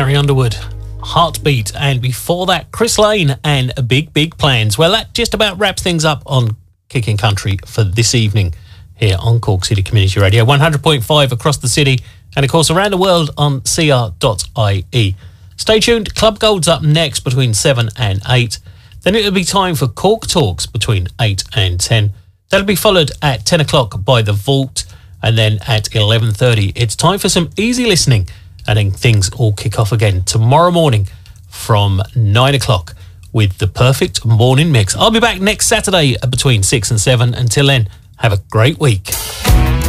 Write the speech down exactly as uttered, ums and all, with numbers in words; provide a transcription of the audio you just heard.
Carrie Underwood, Heartbeat, and before that, Chris Lane and Big Big Plans. Well, that just about wraps things up on Kicking Country for this evening here on Cork City Community Radio, one hundred point five across the city, and of course around the world on c r dot i e. Stay tuned, Club Gold's up next between seven and eight. Then it'll be time for Cork Talks between eight and ten. That'll be followed at ten o'clock by The Vault, and then at eleven thirty it's time for some easy listening, and then things all kick off again tomorrow morning from nine o'clock with the perfect morning mix. I'll be back next Saturday between six and seven. Until then, have a great week.